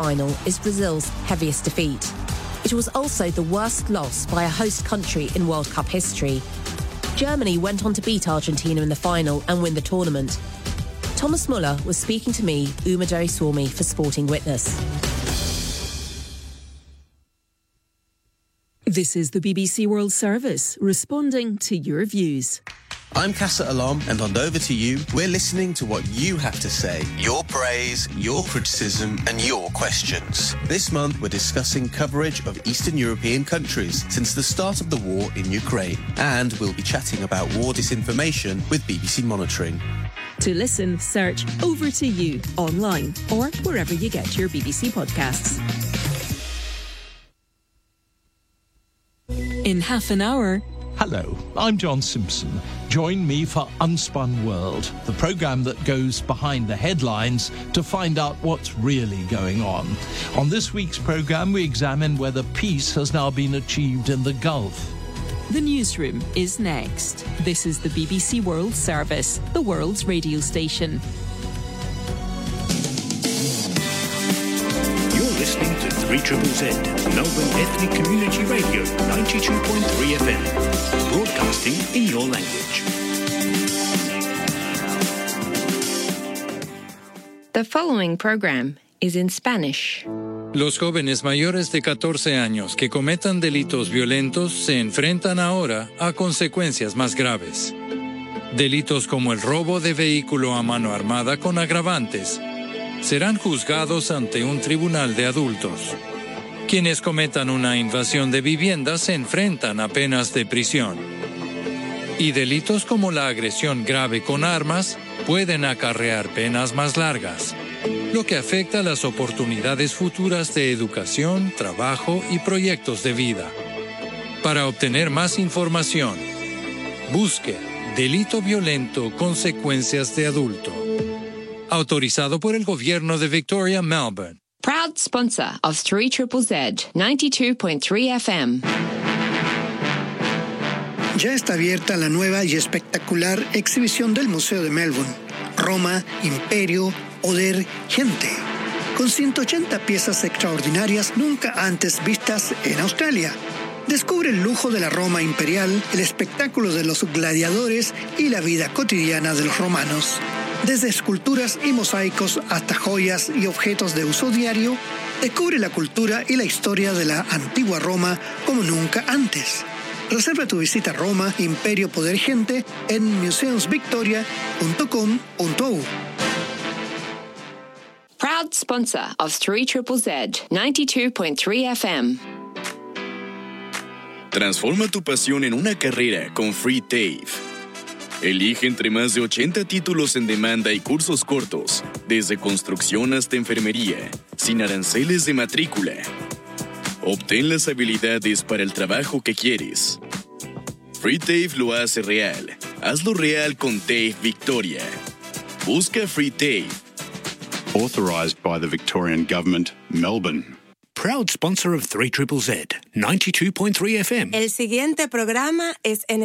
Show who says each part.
Speaker 1: final is Brazil's heaviest defeat. It was also the worst loss by a host country in World Cup history. Germany went on to beat Argentina in the final and win the tournament. Thomas Muller was speaking to me, Uma Doriswamy, for Sporting Witness.
Speaker 2: This is the BBC World Service, responding to your views.
Speaker 3: I'm Casa Alam, and on Over to You, we're listening to what you have to say. Your praise, your criticism, and your questions. This month, we're discussing coverage of Eastern European countries since the start of the war in Ukraine. And we'll be chatting about war disinformation with BBC Monitoring.
Speaker 2: To listen, search Over to You online or wherever you get your BBC podcasts. In half an hour...
Speaker 4: Hello, I'm John Simpson. Join me for Unspun World, the programme that goes behind the headlines to find out what's really going on. On this week's programme, we examine whether peace has now been achieved in the Gulf.
Speaker 2: The newsroom is next. This is the BBC World Service, the world's radio station.
Speaker 5: You're listening to 3ZZZ, Melbourne Ethnic Community Radio, 92.3 FM, broadcasting in your language.
Speaker 6: The following program is in Spanish.
Speaker 7: Los jóvenes mayores de 14 años que cometan delitos violentos se enfrentan ahora a consecuencias más graves. Delitos como el robo de vehículo a mano armada con agravantes serán juzgados ante un tribunal de adultos. Quienes cometan una invasión de vivienda se enfrentan a penas de prisión. Y delitos como la agresión grave con armas pueden acarrear penas más largas, lo que afecta las oportunidades futuras de educación, trabajo y proyectos de vida. Para obtener más información, busque Delito Violento, Consecuencias de Adulto. Autorizado por el Gobierno de Victoria, Melbourne.
Speaker 6: Proud sponsor of 3ZZZ 92.3 FM.
Speaker 8: Ya está abierta la nueva y espectacular exhibición del Museo de Melbourne, Roma, Imperio, Poder, Gente, con 180 piezas extraordinarias nunca antes vistas en Australia. Descubre el lujo de la Roma imperial, el espectáculo de los gladiadores y la vida cotidiana de los romanos. Desde esculturas y mosaicos hasta joyas y objetos de uso diario, descubre la cultura y la historia de la antigua Roma como nunca antes. Reserva tu visita a Roma, Imperio, Poder, Gente en museumsvictoria.com.au.
Speaker 6: Proud sponsor of 3ZZZ 92.3 FM.
Speaker 9: Transforma tu pasión en una carrera con Free TAFE. Elige entre más de 80 títulos en demanda y cursos cortos, desde construcción hasta enfermería, sin aranceles de matrícula. Obtén las habilidades para el trabajo que quieres. Free TAFE lo hace real. Hazlo real con TAFE Victoria. Busca Free TAFE.
Speaker 10: Authorised by the Victorian Government, Melbourne.
Speaker 5: Proud sponsor of 3ZZZ 92.3 FM.
Speaker 11: El siguiente programa es en